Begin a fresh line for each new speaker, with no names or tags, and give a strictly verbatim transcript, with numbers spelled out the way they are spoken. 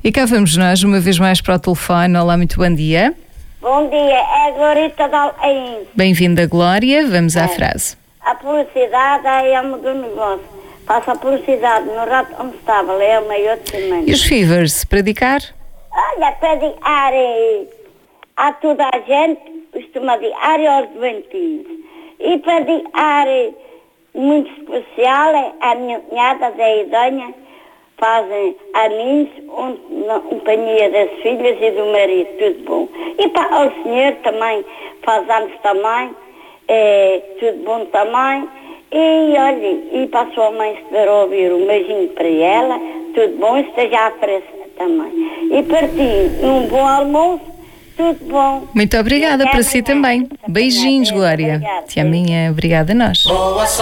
E cá vamos nós, uma vez mais para o telefone. Olá, muito bom dia.
Bom dia, é a Glorita da Além.
Bem-vinda, Glória. Vamos à
É.
frase.
A publicidade é amo do negócio. Faço a publicidade no rato onde estava, é uma e outra semana.
E os Fevers, predicar?
Olha, para dizer a toda a gente, costuma dizer aos doentinhos. E para dizer muito especial, é a minha cunhada, Zé Idônia, fazem aninhos, um, na companhia das filhas e do marido, tudo bom. E para o senhor também, faz anos também, é, tudo bom também. E olha, e para a sua mãe, se estiver a ouvir, um beijinho para ela, tudo bom, esteja à pressa também. E para ti, um bom almoço, tudo bom.
Muito obrigada,
Até
para si
amanhã.
também.
Até
Beijinhos,
amanhã.
Glória.
Obrigada.
Até amanhã. Obrigada a nós.